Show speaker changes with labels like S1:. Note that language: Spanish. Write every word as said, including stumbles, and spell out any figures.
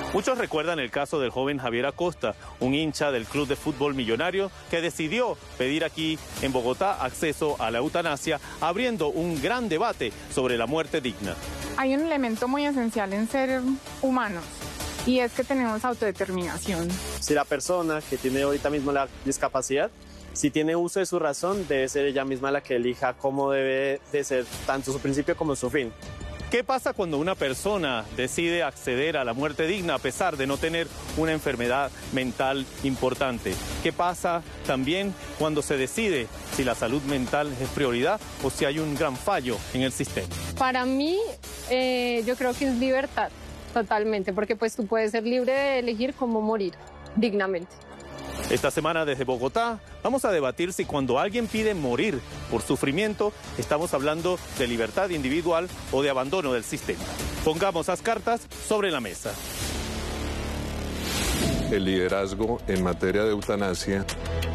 S1: Muchos recuerdan el caso del joven Javier Acosta, un hincha del Club de Fútbol Millonario que decidió pedir aquí en Bogotá acceso a la eutanasia, abriendo un gran debate sobre la muerte digna.
S2: Hay un elemento muy esencial en ser humanos y es que tenemos autodeterminación.
S3: Si la persona que tiene ahorita mismo la discapacidad, si tiene uso de su razón, debe ser ella misma la que elija cómo debe de ser tanto su principio como su fin.
S1: ¿Qué pasa cuando una persona decide acceder a la muerte digna a pesar de no tener una enfermedad mental importante? ¿Qué pasa también cuando se decide si la salud mental es prioridad o si hay un gran fallo en el sistema?
S4: Para mí, eh, yo creo que es libertad, totalmente, porque pues tú puedes ser libre de elegir cómo morir dignamente.
S1: Esta semana desde Bogotá vamos a debatir si cuando alguien pide morir por sufrimiento estamos hablando de libertad individual o de abandono del sistema. Pongamos las cartas sobre la mesa.
S5: El liderazgo en materia de eutanasia